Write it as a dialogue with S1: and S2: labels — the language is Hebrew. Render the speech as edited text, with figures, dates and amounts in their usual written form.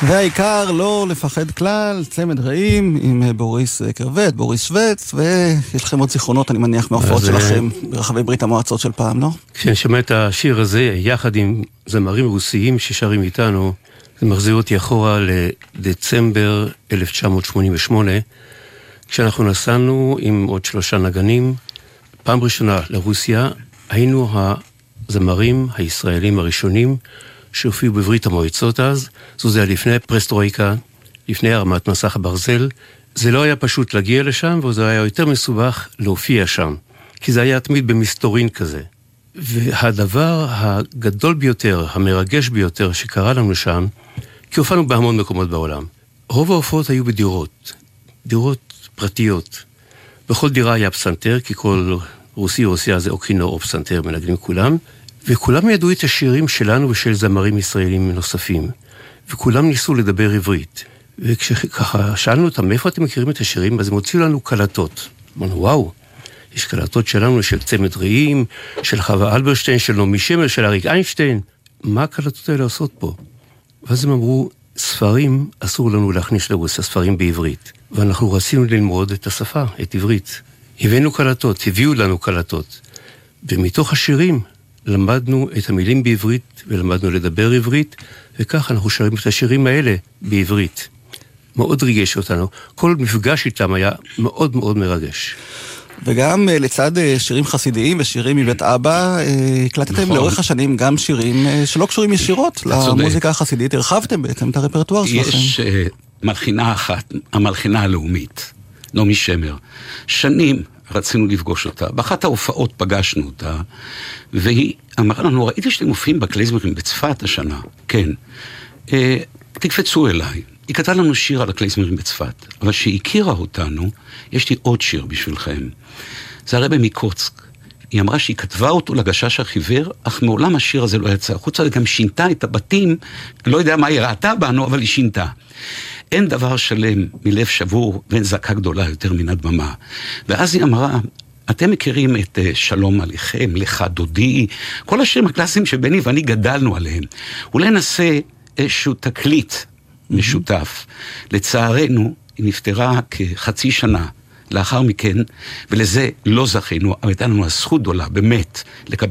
S1: והעיקר לא לפחד כלל, צמד רעים עם בוריס קרבט, בוריס שווץ, ויש לכם עוד זיכרונות, אני מניח, מההופעות שלכם ברחבי ברית המועצות של פעם, לא?
S2: כשאני שומע את השיר הזה, יחד עם זמרים רוסיים ששרים איתנו, זה מחזיר אותי אחורה לדצמבר 1988, כשאנחנו נסענו עם עוד 3 נגנים, פעם ראשונה לרוסיה, היינו הזמרים הישראלים הראשונים שהופיעו בברית המועצות אז, זה היה לפני פרסטרויקה, לפני הרמת מסך הברזל, זה לא היה פשוט להגיע לשם, וזה היה יותר מסובך להופיע שם, כי זה היה תמיד במסתורין כזה. והדבר הגדול ביותר, המרגש ביותר שקרה לנו שם, כי הופענו בהמון מקומות בעולם. רוב ההופעות היו בדירות, דירות פרטיות. בכל דירה היה פסנתר, כי כל רוסיה זה או כינור או פסנתר, מנגנים כולם, וכולם ידעו את השירים שלנו ושל זמרים ישראלים נוספים, וכולם ניסו לדבר עברית. וכשככה שאלנו אותם, מאיפה אתם מכירים את השירים? אז הם הוציאו לנו קלטות. אמרנו, וואו, יש קלטות שלנו של צמד רעים, של חווה אלברשטיין, של נעמי שמר, של אריק איינשטיין. מה הקלטות האלה עושות פה? ואז הם אמרו, ספרים אסור לנו להכניס לרוסיה, ספרים בעברית. ואנחנו רצינו ללמוד את השפה, את עברית. הבאנו קלטות, הביאו לנו קלטות. ומתוך השירים למדנו את המילים בעברית, ולמדנו לדבר עברית, וכך אנחנו שרים את השירים האלה בעברית. מאוד ריגש אותנו. כל מפגש איתם היה מאוד מאוד מרגש.
S1: וגם לצד שירים חסידיים ושירים מבית אבא, הקלטתם לאורך השנים גם שירים שלא קשורים ישירות למוזיקה החסידית. הרחבתם בעצם את הרפרטואר שלכם.
S3: יש מלחינה אחת, המלחינה הלאומית, נעמי שמר. שנים רצינו לפגוש אותה. באחת ההופעות פגשנו אותה, והיא אמרה לנו, ראיתי שאתם מופיעים בקלייזמרים בצפת השנה. כן. תקפצו אליי. היא כתבה לנו שיר על הקלייזמרים בצפת, אבל שהיא הכירה אותנו, יש לי עוד שיר בשבילכם. זה הרבי מקוצק. היא אמרה שהיא כתבה אותו לגשש החיוור, אך מעולם השיר הזה לא יצא. חוץ לזה גם שינתה את הבתים, לא יודע מה היא ראתה בנו, אבל היא שינתה. אין דבר שלם מלב שבור ואין זעקה גדולה יותר מן הדממה. ואז היא אמרה, אתם מכירים את שלום עליכם, לך דודי, כל השירים הקלאסיים שבני ואני גדלנו עליהם. אולי נעשה איזשהו תקליט משותף. לצערנו, היא נפטרה כחצי שנה לאחר מכן, ולזה לא זכינו, אבל הייתה לנו הזכות גדולה, באמת, לקבל